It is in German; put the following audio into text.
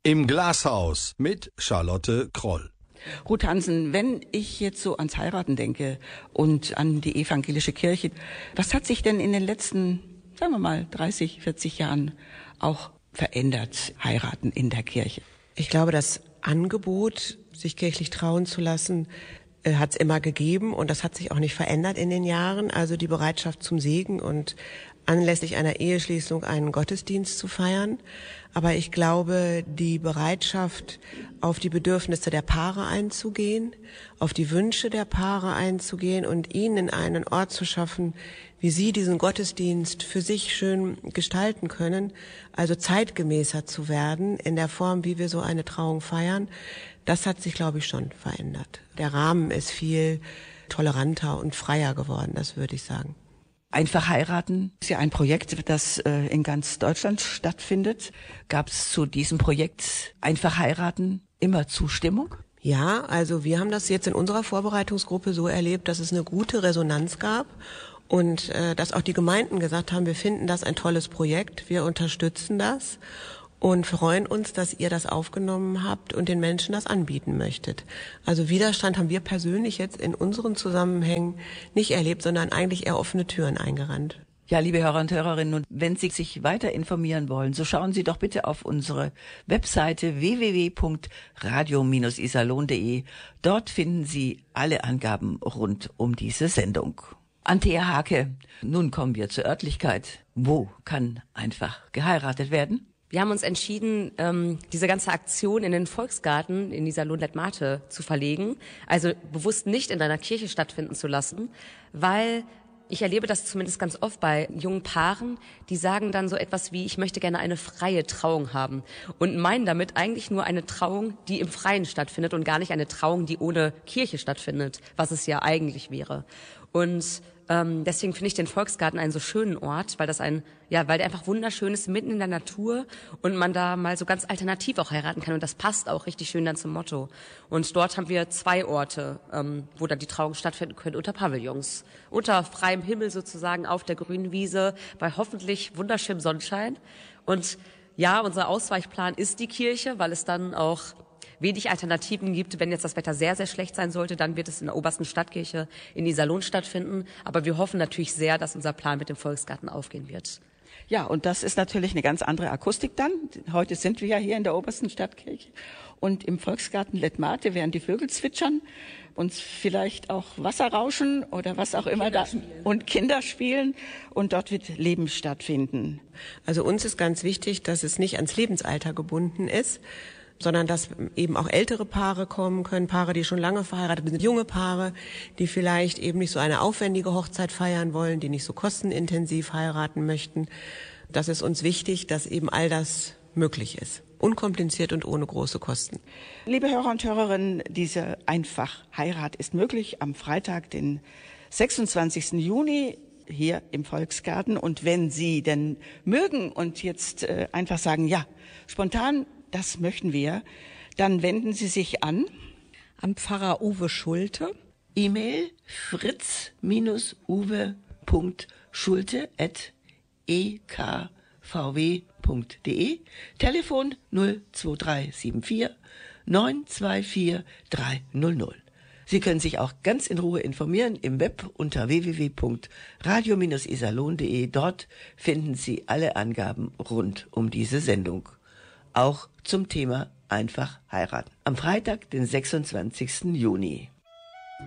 Im Glashaus mit Charlotte Kroll. Ruth Hansen, wenn ich jetzt so ans Heiraten denke und an die evangelische Kirche, was hat sich denn in den letzten, sagen wir mal, 30, 40 Jahren auch verändert, Heiraten in der Kirche? Ich glaube, das Angebot, sich kirchlich trauen zu lassen, hat es immer gegeben und das hat sich auch nicht verändert in den Jahren. Also die Bereitschaft zum Segen und anlässlich einer Eheschließung einen Gottesdienst zu feiern. Aber ich glaube, die Bereitschaft, auf die Bedürfnisse der Paare einzugehen, auf die Wünsche der Paare einzugehen und ihnen einen Ort zu schaffen, wie sie diesen Gottesdienst für sich schön gestalten können, also zeitgemäßer zu werden in der Form, wie wir so eine Trauung feiern, das hat sich, glaube ich, schon verändert. Der Rahmen ist viel toleranter und freier geworden, das würde ich sagen. Einfach heiraten ist ja ein Projekt, das in ganz Deutschland stattfindet. Gab es zu diesem Projekt Einfach heiraten immer Zustimmung? Ja, also wir haben das jetzt in unserer Vorbereitungsgruppe so erlebt, dass es eine gute Resonanz gab und dass auch die Gemeinden gesagt haben, wir finden das ein tolles Projekt, wir unterstützen das und freuen uns, dass ihr das aufgenommen habt und den Menschen das anbieten möchtet. Also Widerstand haben wir persönlich jetzt in unseren Zusammenhängen nicht erlebt, sondern eigentlich eher offene Türen eingerannt. Ja, liebe Hörer und Hörerinnen, und wenn Sie sich weiter informieren wollen, so schauen Sie doch bitte auf unsere Webseite www.radio-iserlohn.de. Dort finden Sie alle Angaben rund um diese Sendung. Anthea Hake, nun kommen wir zur Örtlichkeit. Wo kann einfach geheiratet werden? Wir haben uns entschieden, diese ganze Aktion in den Volksgarten in Iserlohn-Letmathe zu verlegen, also bewusst nicht in einer Kirche stattfinden zu lassen, weil ich erlebe das zumindest ganz oft bei jungen Paaren, die sagen dann so etwas wie, ich möchte gerne eine freie Trauung haben und meinen damit eigentlich nur eine Trauung, die im Freien stattfindet und gar nicht eine Trauung, die ohne Kirche stattfindet, was es ja eigentlich wäre. Und deswegen finde ich den Volksgarten einen so schönen Ort, weil weil der einfach wunderschön ist, mitten in der Natur und man da mal so ganz alternativ auch heiraten kann und das passt auch richtig schön dann zum Motto. Und dort haben wir 2 Orte, wo dann die Trauung stattfinden können, unter Pavillons, unter freiem Himmel sozusagen auf der grünen Wiese, bei hoffentlich wunderschönem Sonnenschein. Und ja, unser Ausweichplan ist die Kirche, weil es dann auch wenig Alternativen gibt. Wenn jetzt das Wetter sehr, sehr schlecht sein sollte, dann wird es in der obersten Stadtkirche in Iserlohn stattfinden. Aber wir hoffen natürlich sehr, dass unser Plan mit dem Volksgarten aufgehen wird. Ja, und das ist natürlich eine ganz andere Akustik dann. Heute sind wir ja hier in der obersten Stadtkirche. Und im Volksgarten Letmathe werden die Vögel zwitschern und vielleicht auch Wasser rauschen oder was auch immer da. Und Kinder spielen. Und dort wird Leben stattfinden. Also uns ist ganz wichtig, dass es nicht ans Lebensalter gebunden ist, sondern dass eben auch ältere Paare kommen können, Paare, die schon lange verheiratet sind, junge Paare, die vielleicht eben nicht so eine aufwendige Hochzeit feiern wollen, die nicht so kostenintensiv heiraten möchten. Das ist uns wichtig, dass eben all das möglich ist. Unkompliziert und ohne große Kosten. Liebe Hörer und Hörerinnen, diese Einfach-Heirat ist möglich am Freitag, den 26. Juni hier im Volksgarten. Und wenn Sie denn mögen und jetzt einfach sagen, ja, spontan, das möchten wir, dann wenden Sie sich an Pfarrer Uwe Schulte. E-Mail fritz-uwe.schulte@ekvw.de, Telefon 02374 924 300. Sie können sich auch ganz in Ruhe informieren im Web unter www.radio-iserlohn.de. Dort finden Sie alle Angaben rund um diese Sendung. Auch zum Thema Einfach heiraten. Am Freitag, den 26. Juni.